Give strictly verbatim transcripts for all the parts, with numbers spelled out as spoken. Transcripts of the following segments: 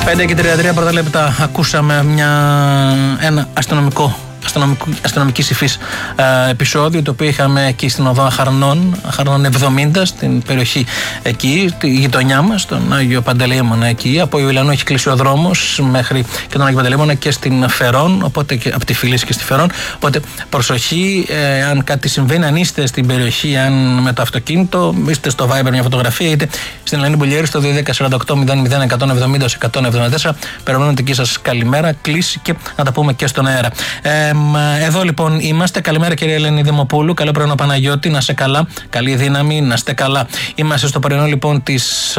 πέντε και τριάντα τρία πρώτα λεπτά ακούσαμε μια, ένα αστυνομικό αστυνομικής υφής ε, επεισόδιο, το οποίο είχαμε εκεί στην οδό Αχαρνών, Αχαρνών εβδομήντα, στην περιοχή εκεί, τη γειτονιά μας, τον Άγιο Παντελεήμονα εκεί. Από Ιουλιανού έχει κλείσει ο δρόμος μέχρι και τον Άγιο Παντελεήμονα και στην Φερών, οπότε και από τη Φυλής και στη Φερών. Οπότε προσοχή, ε, αν κάτι συμβαίνει, αν είστε στην περιοχή, αν με το αυτοκίνητο, είστε στο Viber μια φωτογραφία, είτε στην Ελένη Μπουλιέρη στο δύο ένα τέσσερα οκτώ μηδέν μηδέν εκατόν εβδομήντα εκατόν εβδομήντα τέσσερα. Περιμένουμε την δική σας καλημέρα, κλείσει και να τα πούμε και στον αέρα. Ε, Εδώ λοιπόν είμαστε. Καλημέρα κυρία Ελένη Δημοπούλου. Καλό πρωινό Παναγιώτη. Να είστε καλά. Καλή δύναμη. Να είστε καλά. Είμαστε στο πρωινό λοιπόν της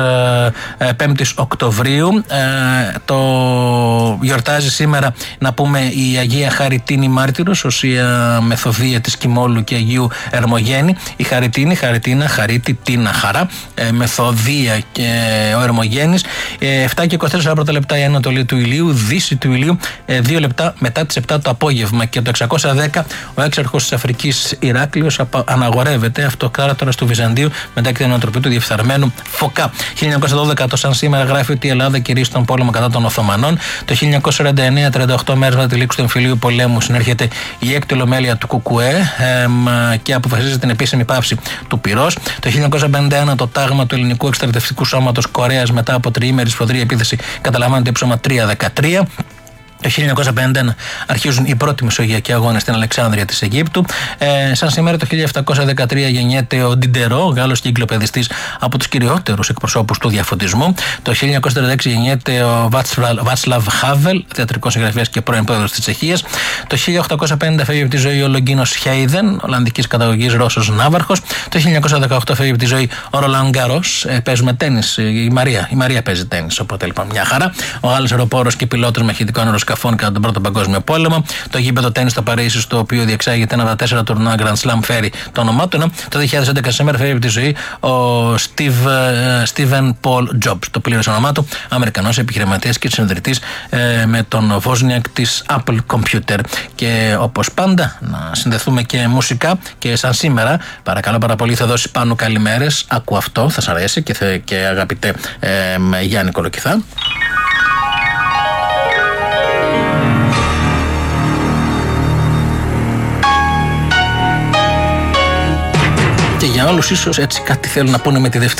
ε, πέμπτης Οκτωβρίου. Ε, το γιορτάζει σήμερα, να πούμε, η Αγία Χαριτίνη Μάρτυρος, Οσία Μεθοδία της Κιμόλου και Αγίου Ερμογένη. Η Χαριτίνη, Χαριτίνα, Χαρίτη, Τίνα, Χαρά. Ε, Μεθοδία και ο Ερμογένης. Ε, επτά και είκοσι τέσσερα πρώτα λεπτά η Ανατολή του ηλίου, Δύση του ηλίου, ε, δύο λεπτά μετά τις επτά το απόγευμα. Και το εξακόσια δέκα ο έξαρχος της Αφρικής Ηράκλειος αναγορεύεται, αυτοκράτορας του Βυζαντίου, μετά και την ανατροπή του διεφθαρμένου Φωκά. χίλια εννιακόσια δώδεκα το σαν σήμερα γράφει ότι η Ελλάδα κηρύσσει τον πόλεμο κατά των Οθωμανών. Το χίλια εννιακόσια σαράντα εννέα, τριάντα οκτώ μέρες μετά τη λήξη του εμφυλίου πολέμου, συνέρχεται η έκτη ολομέλεια του Κουκουέ ε, και αποφασίζει την επίσημη πάυση του πυρός. Το χίλια εννιακόσια πενήντα ένα το τάγμα του Ελληνικού Εκστρατευτικού Σώματος Κορέας, μετά από τριήμερη σφοδρή επίθεση, καταλαμβάνεται ύψωμα τρία δεκατρία. Το χίλια εννιακόσια πενήντα ένα αρχίζουν οι πρώτοι μεσογειακοί αγώνες στην Αλεξάνδρεια της Αιγύπτου. Ε, σαν σήμερα το χίλια επτακόσια δεκατρία γεννιέται ο Ντιντερό, Γάλλος κυκλοπαιδιστής, από τους κυριότερους εκπροσώπους του διαφωτισμού. Το χίλια εννιακόσια τριάντα έξι γεννιέται ο Βάτσλαβ Χάβελ, θεατρικός συγγραφέας και πρώην πρόεδρος της Τσεχίας. Το χίλια οκτακόσια πενήντα φεύγει από τη ζωή ο Λογκίνος Χέιδεν, Ολλανδικής καταγωγής Ρώσος ναύαρχος. Το χίλια εννιακόσια δεκαοκτώ φεύγει από τη ζωή ο Ρολάν Γκαρός. Ε, παίζουμε τένις, η Μαρία, η Μαρία παίζει τένις, οπότε λοιπόν μια χαρά. Ο Γάλλος αεροπόρος και πιλότος μαχητικών αεροσκαφών κατά τον Πρώτο Παγκόσμιο Πόλεμο. Το γήπεδο τένις στο Παρίσι, στο οποίο διεξάγεται ένα από τα τέσσερα τουρνουά Grand Slam, φέρει το όνομά του. Το δύο χιλιάδες έντεκα σήμερα φέρει από τη ζωή ο Στίβεν Πολ Τζομπς, το πλήρες όνομά του, Αμερικανός επιχειρηματίας και συνδρυτής ε, με τον Βόσνιακ της Apple Computer. Και όπως πάντα, να συνδεθούμε και μουσικά, και σαν σήμερα, παρακαλώ πάρα πολύ, θα δώσει πάνω καλημέρες. Άκου αυτό, θα σ' αρέσει και, θε, και αγαπητέ ε, Γιάννη Κολοκυθά. Και για όλους ίσως έτσι κάτι θέλουν να πούνε με τη Δευτέρα.